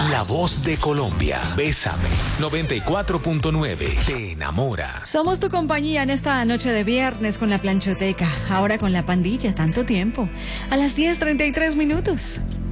La voz de Colombia. Bésame. 94.9. Te enamora. Somos tu compañía en esta noche de viernes con la planchoteca. Ahora con la pandilla, tanto tiempo. A las 10:33.